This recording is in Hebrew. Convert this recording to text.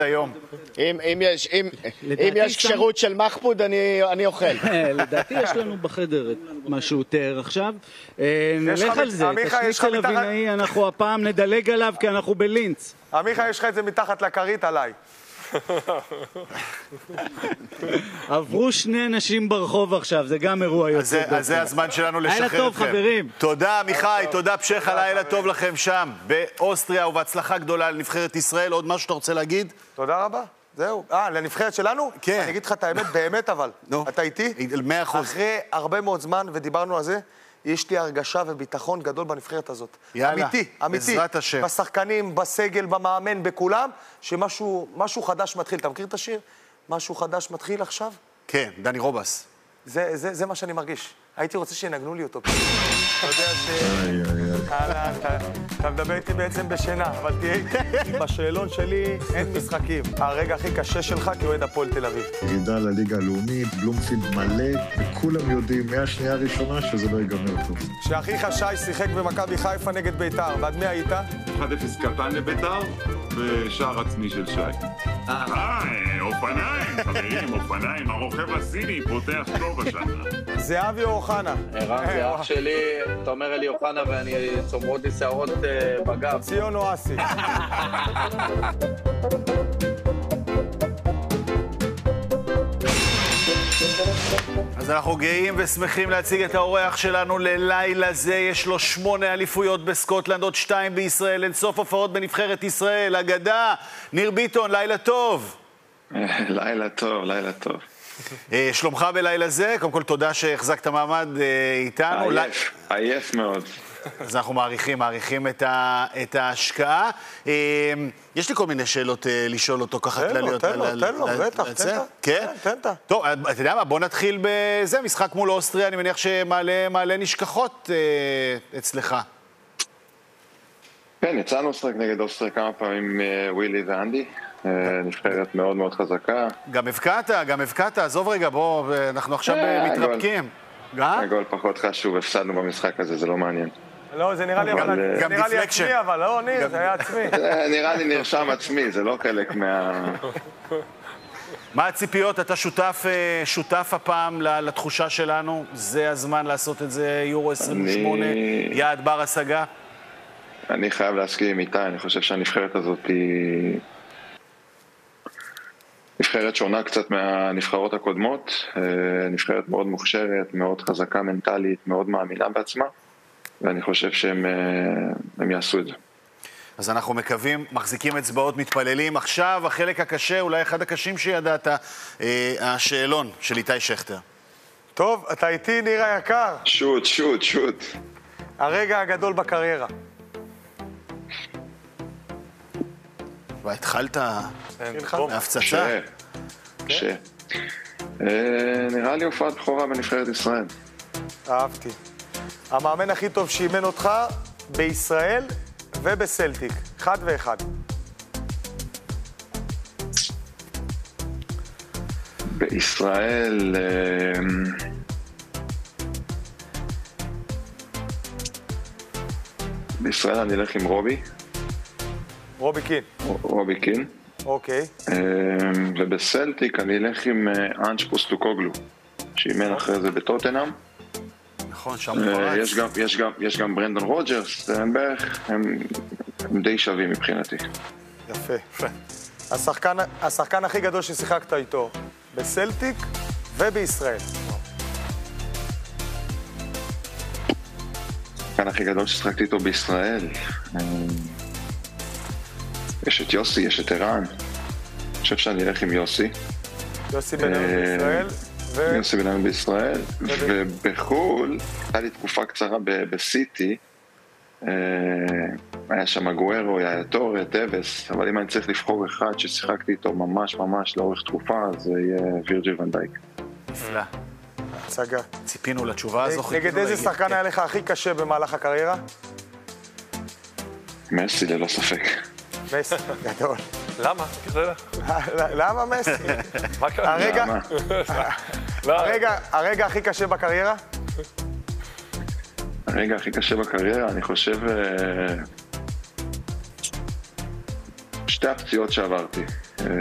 היום. אם יש כשירות של מחמוד, אני אוכל. לדעתי יש לנו בחדר את מה שהוא תיאר עכשיו. נלך על זה, את השניצל אבינאי אנחנו הפעם נדלג עליו כי אנחנו בלינץ. עמיחה, יש לך את זה מתחת לכרית עליי. עברו שני אנשים ברחוב עכשיו, זה גם אירוע יוצא. אז זה הזמן שלנו לשחרר אתכם. לילה טוב חברים. תודה עמיחי, תודה פשחה, לילה טוב לכם שם באוסטריה ובהצלחה גדולה לנבחרת ישראל. עוד משהו שאתה רוצה להגיד? תודה רבה, זהו. לנבחרת שלנו? כן. אני אגיד לך את האמת, באמת אבל. אתה איתי? 100%. אחרי הרבה מאוד זמן, ודיברנו על זה, יש לי הרגשה וביטחון גדול בנבחרת הזאת. יאללה, אמיתי, אמיתי. בעזרת השם. בשחקנים, בסגל, במאמן, בכולם, שמשהו חדש מתחיל. אתה מכיר את השיר? משהו חדש מתחיל עכשיו? כן, דני רובס. זה מה שאני מרגיש. הייתי רוצה שינגנו לי אותו. אתה יודע אתה מדבר איתי בעצם בשינה, אבל תהיה איתי. בשאלון שלי אין משחקים. הרגע הכי קשה שלך כאוהד הפועל תל אביב. ירידה לליגה הלאומית, בלומפילד מלא, וכולם יודעים מהשנייה הראשונה שזה לא ייגמר טוב. שאחיך שי שיחק במכבי חיפה נגד ביתר, ועד מי היית? 1-0 קטן לביתר, ושער עצמי של שי. אופניים, חברים, אופניים. הרוכב הסיני פותח טוב השנה. זהבי או אוחנה? ערן, זה אח שלי, אתה אומר אלי אוחנה ואני צומרות לי שערות בגב. ציון או אסי? אז אנחנו גאים ושמחים להציג את האורח שלנו ללילה זה. יש לו 8 אליפויות בסקוטלנד, עוד 2 בישראל, אין סוף הופעות בנבחרת ישראל, אגדה. ניר ביטון, לילה טוב. לילה טוב, לילה טוב. שלומך בלילה זה? קודם כל תודה שהחזקת מעמד איתנו. עייף מאוד. אז אנחנו מעריכים את ההשקעה. יש לי כל מיני שאלות לשאול אותו ככה כלליות. תן לו, בטח, כן? תן. טוב, אתה יודע מה, בוא נתחיל בזה, משחק מול אוסטריה, אני מניח שמעלה נשכחות אצלך. כן, יצאנו לשחק נגד אוסטריה כמה פעמים ווילי ואנדי. נבחרת מאוד מאוד חזקה. גם הבקעת, עזוב רגע, בוא, אנחנו עכשיו מתרפקים. הגול פחות חשוב, הפסדנו במשחק הזה, זה לא מעניין. לא, זה נראה לי עצמי, אבל לא, ניר, זה היה עצמי. נראה לי נרשם עצמי, זה לא חלק מה... מה הציפיות? אתה שותף הפעם לתחושה שלנו? זה הזמן לעשות את זה, יורו 28, יעד בר השגה? אני חייב להסכים איתי, אני חושב שהנבחרת הזאת היא... נבחרת שונה קצת מהנבחרות הקודמות, נבחרת מאוד מוכשרת, מאוד חזקה מנטלית, מאוד מאמינה בעצמה, ואני חושב שהם יעשו את זה. אז אנחנו מקווים, מחזיקים אצבעות, מתפללים. עכשיו, החלק הקשה, אולי אחד הקשים שידעת, השאלון של איתי שכטר. טוב, אתה איתי, ניר היקר. שוט. הרגע הגדול בקריירה. והתחלת מהפצצה. קשה. נראה לי הופעת בכורה בנבחרת ישראל. אהבתי. המאמן הכי טוב שאימן אותך בישראל ובסלטיק. 1 ו1. בישראל... בישראל אני אלך עם רובי. רובי קין. אוקיי. ובסלטיק אני אלך עם אנג' פוסטוקוגלו, שאימן אחרי זה בטוטנהאם. נכון, שם הוא פרץ. יש גם ברנדון רוג'רס, הם די שווים מבחינתי. יפה. השחקן הכי גדול ששיחקת איתו בסלטיק ובישראל. השחקן הכי גדול ששיחקתי איתו בישראל... יש את יוסי, יש את ערן. אני חושב שאני אלך עם יוסי. יוסי בן-אדם בישראל. יוסי בן-אדם בישראל. ובחול, הייתה לי תקופה קצרה בסיטי. היה שם גוארו, היה טורי, טבס. אבל אם אני צריך לבחור אחד ששיחקתי איתו ממש לאורך תקופה, אז זה יהיה וירג'יל ון דייק. נפלא. הצגה. ציפינו לתשובה הזו. נגד איזה שחקן היה לך הכי קשה במהלך הקריירה? מסי, ללא ספק. מסי, גדול. למה? למה מסי? מה קרה? הרגע הכי קשה בקריירה? הרגע הכי קשה בקריירה, אני חושב... שתי הפציעות שעברתי.